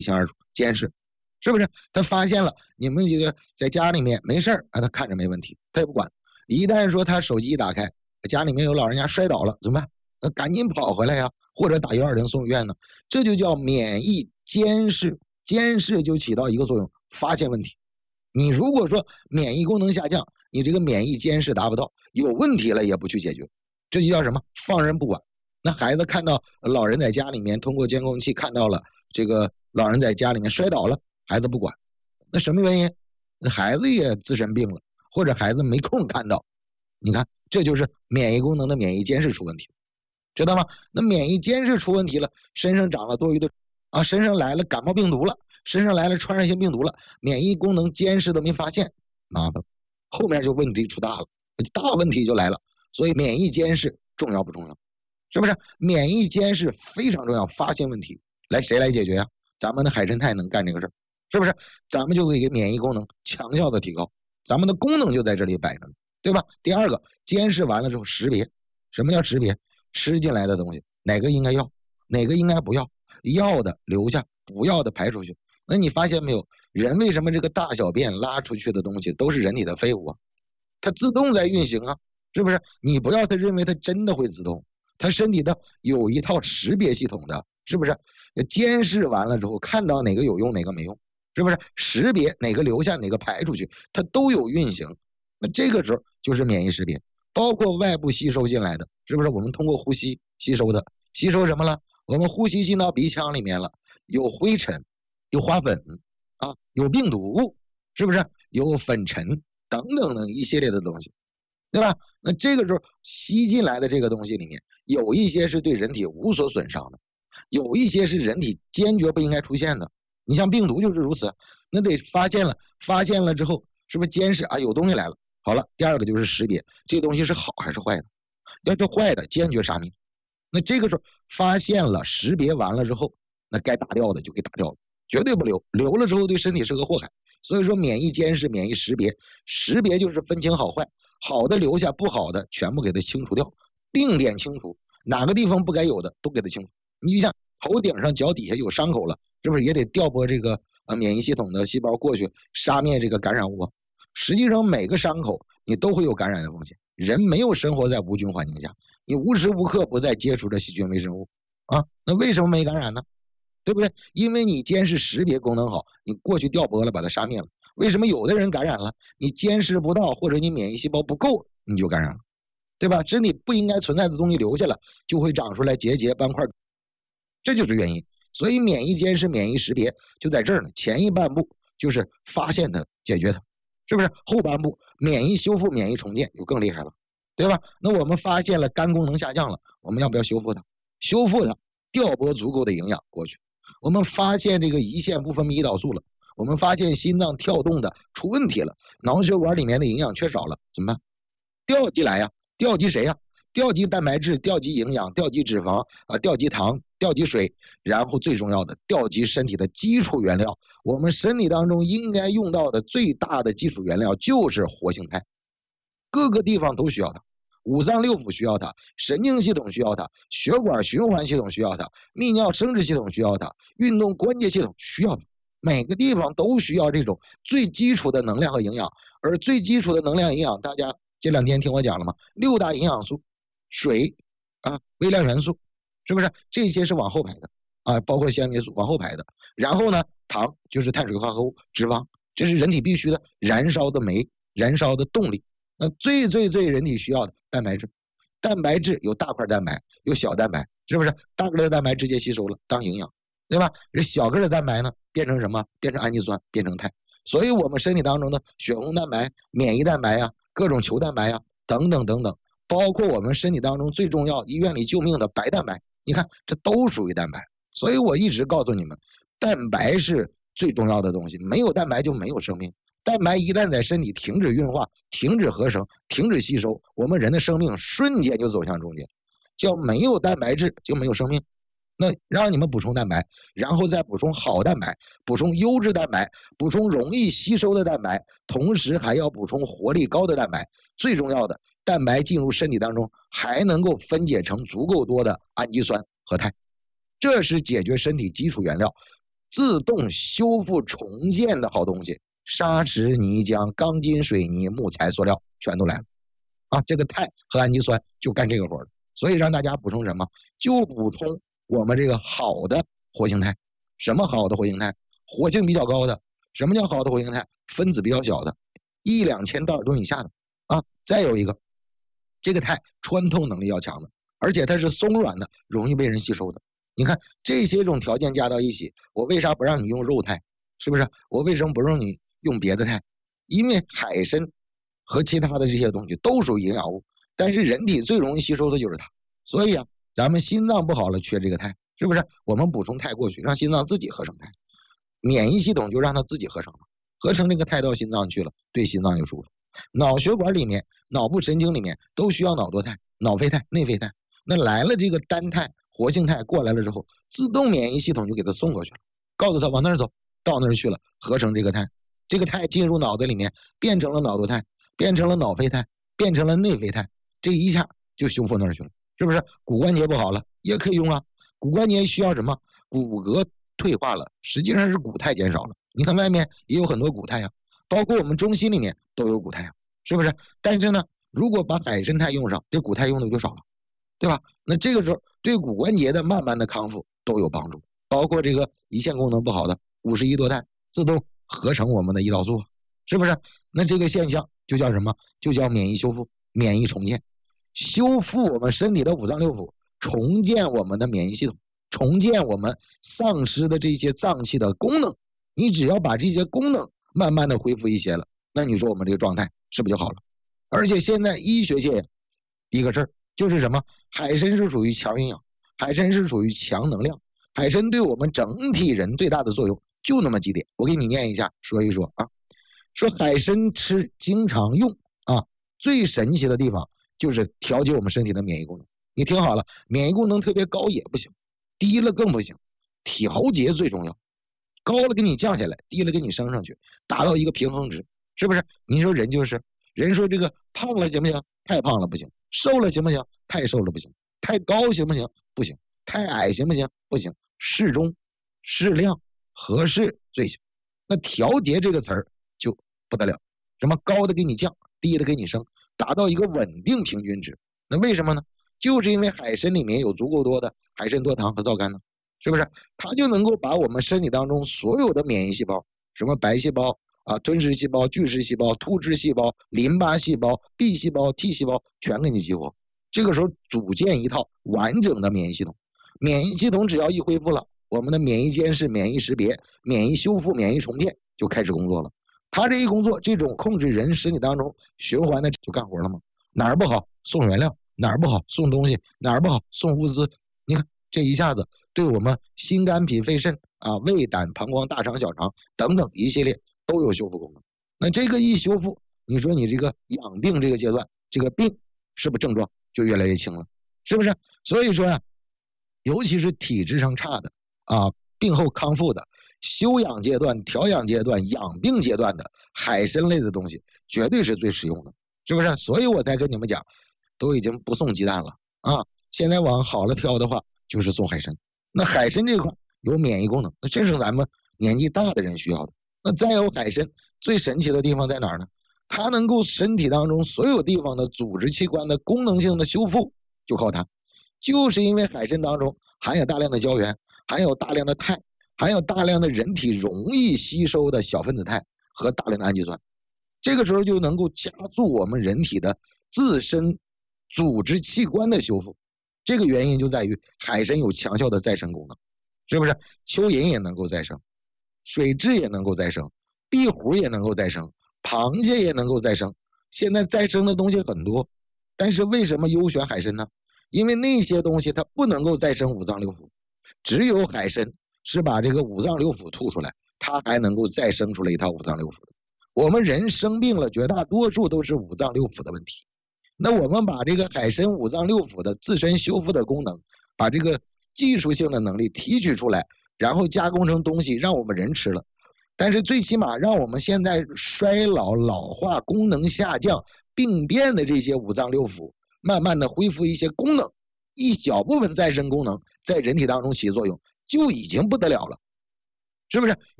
清二楚，监视，是不是？他发现了你们这个在家里面没事他看着没问题，他也不管。一旦说他手机一打开，家里面有老人家摔倒了，怎么办？赶紧跑回来呀，或者打120送医院呢？这就叫免疫监视，监视就起到一个作用，发现问题。你如果说免疫功能下降，你这个免疫监视达不到，有问题了也不去解决，这就叫什么？放任不管。那孩子看到老人在家里面，通过监控器看到了这个老人在家里面摔倒了，孩子不管，那什么原因？那孩子也自身病了，或者孩子没空看到。你看，这就是免疫功能的免疫监视出问题，知道吗？那免疫监视出问题了，身上长了多余的身上来了感冒病毒了，身上来了传染性病毒了，免疫功能监视都没发现，麻烦，后面就问题出大了，大问题就来了。所以免疫监视重要不重要？是不是？免疫监视非常重要，发现问题，来谁来解决呀？咱们的海参肽能干这个事儿，是不是？咱们就会给免疫功能强效的提高，咱们的功能就在这里摆着呢，对吧？第二个，监视完了之后识别，什么叫识别？吃进来的东西哪个应该要，哪个应该不要，要的留下，不要的排出去。那你发现没有，人为什么这个大小便拉出去的东西都是人体的废物啊？它自动在运行啊，是不是？你不要他认为它真的会自动，他身体的有一套识别系统的，是不是？监视完了之后，看到哪个有用哪个没用，是不是？识别哪个留下哪个排出去，它都有运行。那这个时候就是免疫识别，包括外部吸收进来的，是不是？我们通过呼吸吸收的，吸收什么了？我们呼吸进到鼻腔里面了，有灰尘，有花粉有病毒，是不是？有粉尘等等等一系列的东西，对吧？那这个时候吸进来的这个东西里面，有一些是对人体无所损伤的，有一些是人体坚决不应该出现的。你像病毒就是如此，那得发现了之后，是不是监视有东西来了？好了，第二个就是识别，这东西是好还是坏的。要是坏的，坚决杀灭。那这个时候发现了，识别完了之后，那该打掉的就给打掉了，绝对不留，留了之后对身体是个祸害。所以说免疫监视、免疫识别，识别就是分清好坏，好的留下，不好的全部给它清除掉，定点清除，哪个地方不该有的都给它清除。你就像头顶上脚底下有伤口了，是不是也得调拨这个免疫系统的细胞过去杀灭这个感染物啊？实际上每个伤口你都会有感染的风险，人没有生活在无菌环境下，你无时无刻不在接触着细菌微生物那为什么没感染呢？对不对？因为你监视识别功能好，你过去调拨了把它杀灭了。为什么有的人感染了，你监视不到，或者你免疫细胞不够，你就感染了，对吧？身体不应该存在的东西留下了，就会长出来结节斑块，这就是原因。所以免疫监视、免疫识别就在这儿呢。前一半步就是发现它、解决它，是不是？后半部免疫修复、免疫重建就更厉害了，对吧？那我们发现了肝功能下降了，我们要不要修复它？修复它，调拨足够的营养过去。我们发现这个胰腺不分泌胰岛素了，我们发现心脏跳动的出问题了，脑血管里面的营养缺少了，怎么办？调剂来呀，调剂谁呀？调剂蛋白质，调剂营养，调剂脂肪调剂糖，调剂水，然后最重要的调剂身体的基础原料。我们身体当中应该用到的最大的基础原料就是活性肽，各个地方都需要它。五脏六腑需要它，神经系统需要它，血管循环系统需要它，泌尿生殖系统需要它，运动关节系统需要它，每个地方都需要这种最基础的能量和营养。而最基础的能量营养，大家这2天听我讲了吗？6大营养素，水微量元素，是不是？这些是往后排的包括纤维素往后排的。然后呢，糖就是碳水化合物，脂肪这是人体必须的燃烧的酶，燃烧的动力。那最人体需要的蛋白质，蛋白质有大块蛋白，有小蛋白，是不是？大个的蛋白直接吸收了当营养，对吧？这小个的蛋白呢，变成什么？变成氨基酸，变成肽。所以我们身体当中的血红蛋白、免疫蛋白各种球蛋白等等等等，包括我们身体当中最重要、医院里救命的白蛋白，你看这都属于蛋白。所以我一直告诉你们，蛋白是最重要的东西，没有蛋白就没有生命。蛋白一旦在身体停止运化、停止合成、停止吸收，我们人的生命瞬间就走向终结。叫没有蛋白质就没有生命。那让你们补充蛋白，然后再补充好蛋白，补充优质蛋白，补充容易吸收的蛋白，同时还要补充活力高的蛋白。最重要的，蛋白进入身体当中还能够分解成足够多的氨基酸和肽，这是解决身体基础原料自动修复重建的好东西，砂石、泥浆、钢筋、水泥、木材、塑料全都来了啊！这个钛和氨基酸就干这个活了。所以让大家补充什么？就补充我们这个好的活性炭。什么好的活性炭？活性比较高的。什么叫好的活性炭？分子比较小的，1-2000道尔顿以下的啊。再有一个，这个钛穿透能力要强的，而且它是松软的，容易被人吸收的。你看这些种条件加到一起，我为啥不让你用肉钛？是不是？我为什么不让你用别的钛？因为海参和其他的这些东西都属于营养物，但是人体最容易吸收的就是它。所以啊，咱们心脏不好了，缺这个钛，是不是？我们补充钛过去，让心脏自己合成钛，免疫系统就让它自己合成了，合成这个钛到心脏去了，对心脏就舒服。脑血管里面、脑部神经里面都需要脑多肽、脑啡肽、内啡肽。那来了这个单肽、活性肽过来了之后，自动免疫系统就给它送过去了，告诉它往那儿走，到那儿去了，合成这个肽。这个肽进入脑子里面，变成了脑多肽，变成了脑啡肽，变成了内啡肽，这一下就修复那儿去了，是不是？骨关节不好了也可以用啊。骨关节需要什么？骨骼退化了，实际上是骨肽减少了。你看外面也有很多骨肽啊，包括我们中心里面都有骨肽啊，是不是？但是呢，如果把海参肽用上，这骨肽用的就少了，对吧？那这个时候对骨关节的慢慢的康复都有帮助，包括这个胰腺功能不好的51多肽自动合成我们的胰岛素，是不是？那这个现象就叫什么？就叫免疫修复、免疫重建，修复我们身体的五脏六腑，重建我们的免疫系统，重建我们丧失的这些脏器的功能。你只要把这些功能慢慢的恢复一些了，那你说我们这个状态是不是就好了？而且现在医学界一个事儿就是什么？海参是属于强营养，海参是属于强能量，海参对我们整体人最大的作用就那么几点，我给你念一下，说一说啊。说海参吃经常用啊，最神奇的地方就是调节我们身体的免疫功能。你听好了，免疫功能特别高也不行，低了更不行，调节最重要。高了给你降下来，低了给你升上去，达到一个平衡值，是不是？你说人就是，人说这个胖了行不行？太胖了不行。瘦了行不行？太瘦了不行。太高行不行？不行。太矮行不行？不行。适中、适量、合适最行。那调节这个词儿就不得了，什么高的给你降，低的给你升，达到一个稳定平均值。那为什么呢？就是因为海参里面有足够多的海参多糖和皂苷呢。是不是？它就能够把我们身体当中所有的免疫细胞，什么白细胞啊、吞噬细胞、巨噬细胞、突织细胞、淋巴细胞、B 细胞、T 细胞全给你激活。这个时候组建一套完整的免疫系统。免疫系统只要一恢复了，我们的免疫监视、免疫识别、免疫修复、免疫重建就开始工作了。它这一工作，这种控制人身体当中循环的就干活了吗？哪儿不好送原料，哪儿不好送东西，哪儿不好送物资。你看这一下子对我们心肝脾肺肾啊、胃胆膀胱大肠小肠等等一系列都有修复功能。那这个一修复，你说你这个养病这个阶段，这个病是不是症状就越来越轻了？是不是？所以说呀、尤其是体质上差的啊，病后康复的休养阶段、调养阶段、养病阶段的海参类的东西，绝对是最实用的，是不是？所以我才跟你们讲，都已经不送鸡蛋了啊！现在往好了挑的话，就是送海参。那海参这块有免疫功能，那这是咱们年纪大的人需要的。那再有海参最神奇的地方在哪儿呢？它能够身体当中所有地方的组织器官的功能性的修复，就靠它。就是因为海参当中含有大量的胶原，含有大量的肽，含有大量的人体容易吸收的小分子肽和大量的氨基酸，这个时候就能够加速我们人体的自身组织器官的修复。这个原因就在于海参有强效的再生功能，是不是？蚯蚓也能够再生，水蛭也能够再生，壁虎也能够再生，螃蟹也能够再生。现在再生的东西很多，但是为什么优选海参呢？因为那些东西它不能够再生五脏六腑，只有海参是把这个五脏六腑吐出来，它还能够再生出来一套五脏六腑的。我们人生病了，绝大多数都是五脏六腑的问题。那我们把这个海参五脏六腑的自身修复的功能，把这个技术性的能力提取出来，然后加工成东西让我们人吃了。但是最起码让我们现在衰老、老化、功能下降、病变的这些五脏六腑，慢慢的恢复一些功能，一小部分再生功能在人体当中起作用，就已经不得了了。 是不是？